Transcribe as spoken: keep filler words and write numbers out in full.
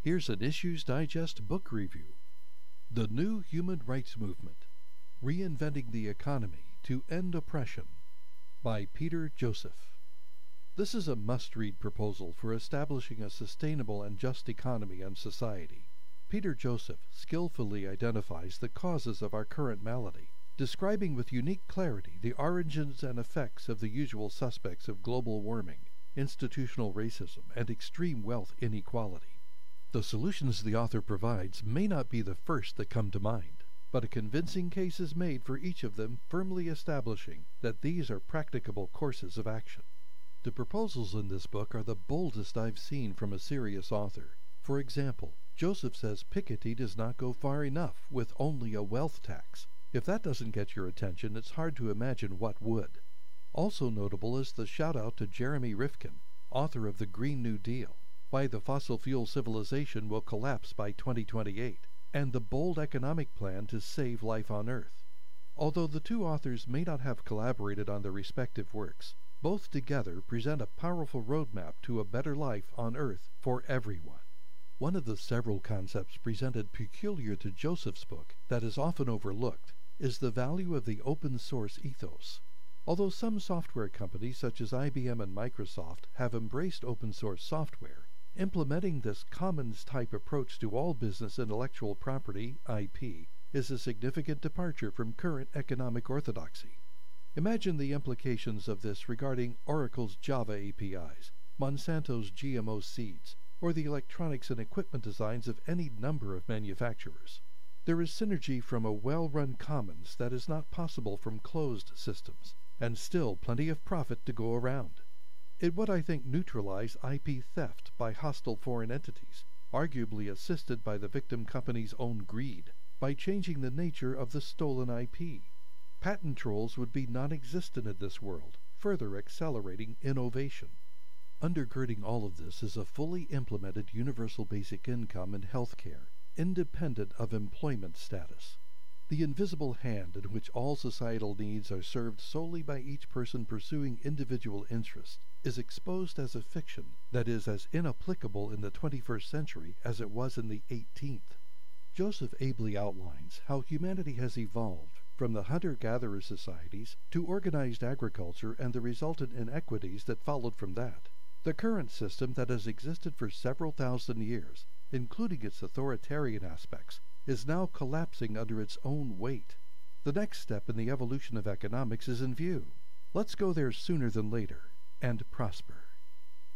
Here's an Issues Digest book review. The New Human Rights Movement, Reinventing the Economy to End Oppression by Peter Joseph. This is a must-read proposal for establishing a sustainable and just economy and society. Peter Joseph skillfully identifies the causes of our current malady, describing with unique clarity the origins and effects of the usual suspects of global warming, institutional racism, and extreme wealth inequality. The solutions the author provides may not be the first that come to mind, but a convincing case is made for each of them, firmly establishing that these are practicable courses of action. The proposals in this book are the boldest I've seen from a serious author. For example, Joseph says Piketty does not go far enough with only a wealth tax. If that doesn't get your attention, it's hard to imagine what would. Also notable is the shout-out to Jeremy Rifkin, author of The Green New Deal, Why the Fossil Fuel Civilization Will Collapse by twenty twenty-eight, and the bold economic plan to save life on Earth. Although the two authors may not have collaborated on their respective works, both together present a powerful roadmap to a better life on Earth for everyone. One of the several concepts presented peculiar to Joseph's book that is often overlooked is the value of the open source ethos. Although some software companies such as I B M and Microsoft have embraced open source software, implementing this commons-type approach to all business intellectual property, I P, is a significant departure from current economic orthodoxy. Imagine the implications of this regarding Oracle's Java A P Is, Monsanto's G M O seeds, or the electronics and equipment designs of any number of manufacturers. There is synergy from a well-run commons that is not possible from closed systems, and still plenty of profit to go around. It would, I think, neutralize I P theft by hostile foreign entities, arguably assisted by the victim company's own greed, by changing the nature of the stolen I P. Patent trolls would be non-existent in this world, further accelerating innovation. Undergirding all of this is a fully implemented universal basic income and health care, independent of employment status. The invisible hand in which all societal needs are served solely by each person pursuing individual interests is exposed as a fiction that is as inapplicable in the twenty-first century as it was in the eighteenth. Joseph ably outlines how humanity has evolved from the hunter-gatherer societies to organized agriculture and the resultant inequities that followed from that. The current system that has existed for several thousand years, including its authoritarian aspects, is now collapsing under its own weight. The next step in the evolution of economics is in view. Let's go there sooner than later, and prosper.